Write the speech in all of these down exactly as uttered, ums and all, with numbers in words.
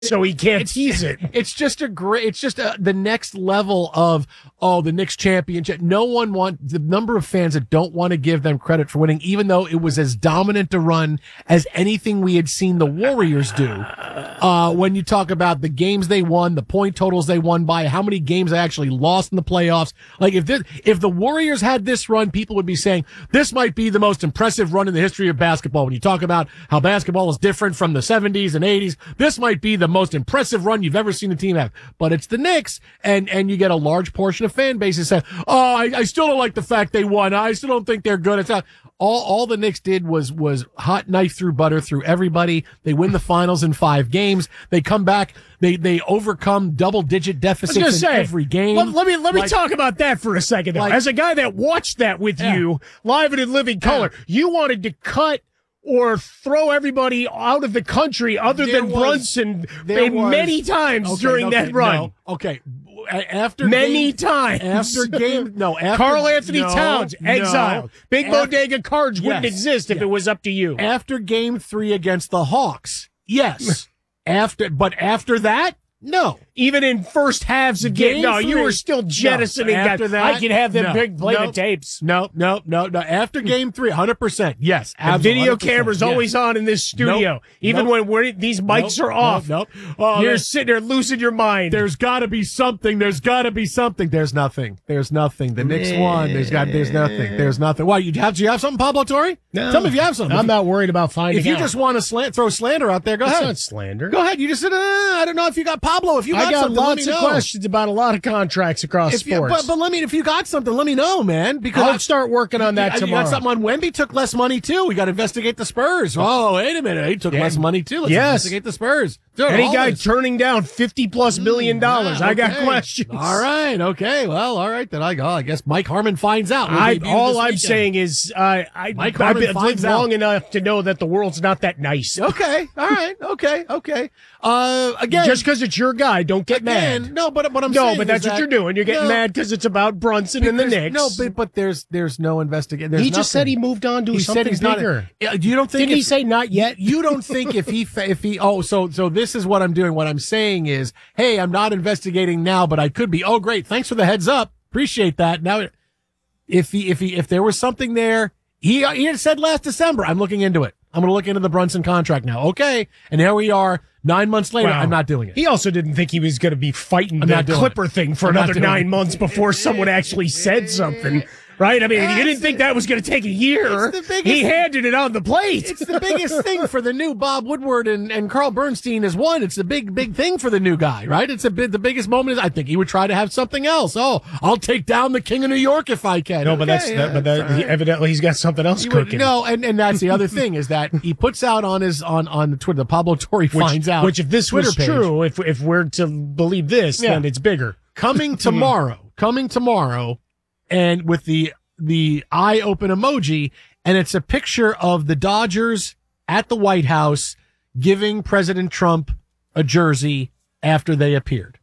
so he can't it's, tease it. It's just a great, it's just a, the next level of, oh, the Knicks championship. No one want the number of fans that don't want to give them credit for winning, even though it was as dominant a run as anything we had seen the Warriors do. Uh, when you talk about the games they won, the point totals they won by, how many games they actually lost in the playoffs. Like if this, if the Warriors had this run, people would be saying this might be the most impressive run in the history of basketball. When you talk about how basketball is different from the seventies and eighties, this might be the most impressive run you've ever seen a team have. But it's the Knicks, and and you get a large portion of fan bases saying, oh, I, I still don't like the fact they won. I still don't think they're good. It's not. All all the Knicks did was was hot knife through butter through everybody. They win the finals in five games. They come back. They they overcome double digit deficits in say, every game. Let, let me let me like, talk about that for a second. Though. Like, As a guy that watched that with yeah. you live and in living color, yeah. you wanted to cut or throw everybody out of the country other there than was, Brunson was, many times okay, during okay, that run. No, okay. After many game, times. After game, no. After, Carl Anthony no, Towns, exiled. No. Big after, Bodega Cards wouldn't yes, exist if yeah. it was up to you. After game three against the Hawks, yes. after, but after that, no. Even in first halves of game, game no, three, you were still jettisoning no. After that. that. I can have them no, big play no, the tapes. No, no, no, no. After game three, one hundred percent. Yes. The video camera's yes. always on in this studio. Nope. Even nope. when we're, these mics nope. are off. Nope. nope. Oh, You're sitting there losing your mind. There's got to be something. There's got to be something. There's nothing. There's nothing. The Knicks won. There's got. There's nothing. There's nothing. Why, you have? Do you have something, Pablo Torre? No. Tell me if you have something. I'm not worried about finding If you out. just want to slant, throw slander out there, go That's ahead. not slander. Go ahead. You just said, uh, I don't know if you got Pablo. If you got, I got something, let lots me of know. questions about a lot of contracts across If you, sports. but, but let me, if you got something, let me know, man. Because I'll start working on that you, tomorrow. You got something on Wemby took less money too. We got to investigate the Spurs. Oh, wait a minute. He took Yeah. less money too. Let's Yes. investigate the Spurs. Dude, Any all guy this. turning down fifty plus million dollars. Yeah, I got okay. questions. All right. Okay. Well, all right. Then I go. I guess Mike Harmon finds out. We'll I, debut all this I'm weekend. saying is, uh, I, Mike I've Harmon been finds lived out. long enough to know that the world's not that nice. Okay. All right. Okay. Okay. Uh, again, Just because it's your guy, don't get again, mad. No, but what I'm No, saying but that's is what that- you're doing. You're getting no, mad because it's about Brunson and the because- Knicks. No, but, but there's there's no investigation. he just said he moved on to He something said he's bigger. not. A, you don't think? Didn't if, he say not yet? You don't think if he fa- if he oh so so this is what I'm doing. What I'm saying is, hey, I'm not investigating now, but I could be. Oh, great, thanks for the heads up. Appreciate that. Now, if he if he if there was something there, he he had said last December, I'm looking into it. I'm going to look into the Brunson contract now. Okay, and here we are, nine months later. Wow. I'm not doing it. He also didn't think he was going to be fighting I'm the not doing Clipper it. thing for I'm not another doing nine it. months before someone actually said something. Right? I mean, you didn't think that was going to take a year. It's the biggest- He handed it on the plate. It's the biggest thing for the new Bob Woodward and, and Carl Bernstein is one. It's the big, big thing for the new guy, right? It's a big, the biggest moment is, I think he would try to have something else. Oh, I'll take down the king of New York if I can. No, but Okay, that's yeah, that, but that, all he, right. evidently he's got something else He would- cooking. no, and, and that's the other thing is that he puts out on his, on, on the Twitter, the Pablo Torre which, finds out. Which if this Twitter was page. true, if if we're to believe this, Yeah. then it's bigger. Coming tomorrow, coming tomorrow, and with the, the eye open emoji, and it's a picture of the Dodgers at the White House giving President Trump a jersey after they appeared.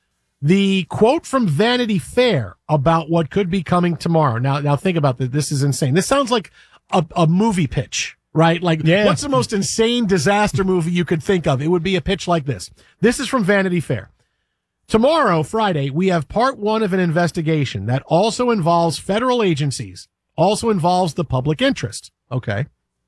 The quote from Vanity Fair about what could be coming tomorrow. Now, now think about this. This is insane. This sounds like a, a movie pitch, right? Like, Yeah. what's the most insane disaster movie you could think of? It would be a pitch like this. This is from Vanity Fair. Tomorrow, Friday, we have part one of an investigation that also involves federal agencies, also involves the public interest. Okay.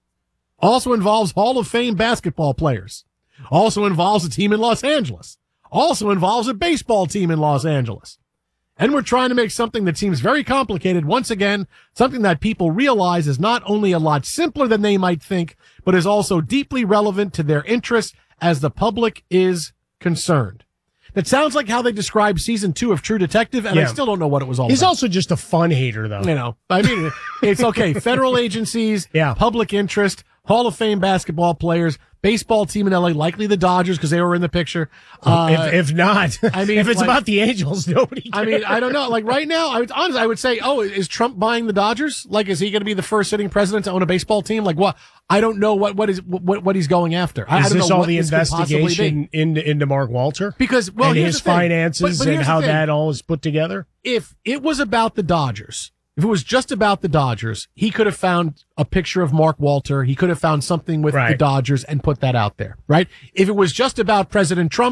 Also involves Hall of Fame basketball players. Also involves a team in Los Angeles. Also involves a baseball team in Los Angeles. And we're trying to make something that seems very complicated, once again, something that people realize is not only a lot simpler than they might think, but is also deeply relevant to their interests as the public is concerned. That sounds like how they described season two of True Detective, and Yeah. I still don't know what it was all He's about. also just a fun hater, though. You know, I mean, it's okay. Federal agencies, Yeah. public interest, Hall of Fame basketball players, baseball team in L A, likely the Dodgers because they were in the picture. Uh, if, if not, I mean, if it's like- about the Angels, nobody cares. I mean, I don't know. Like right now, I would honestly, I would say, oh, is Trump buying the Dodgers? Like, is he going to be the first sitting president to own a baseball team? Like, what? I don't know what what is what what he's going after. I, I Is don't this know all what the this could possibly be. investigation into, into Mark Walter? Because well, and here's his the thing. finances But- but and here's the how thing. that all is put together? If it was about the Dodgers, If it was just about the Dodgers, he could have found a picture of Mark Walter. He could have found something with Right. the Dodgers and put that out there, right? If it was just about President Trump,